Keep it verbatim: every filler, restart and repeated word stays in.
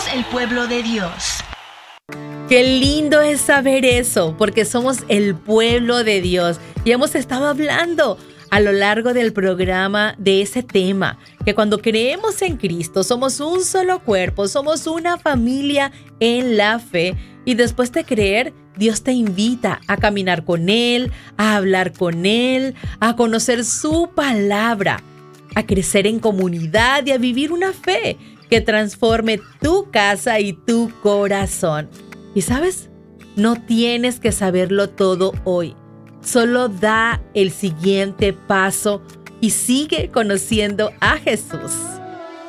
el pueblo de Dios. Qué lindo es saber eso, porque somos el pueblo de Dios. Y hemos estado hablando a lo largo del programa de ese tema, que cuando creemos en Cristo somos un solo cuerpo, somos una familia en la fe. Y después de creer, Dios te invita a caminar con Él, a hablar con Él, a conocer su palabra, a crecer en comunidad y a vivir una fe que transforme tu casa y tu corazón. Y ¿sabes? No tienes que saberlo todo hoy. Solo da el siguiente paso y sigue conociendo a Jesús.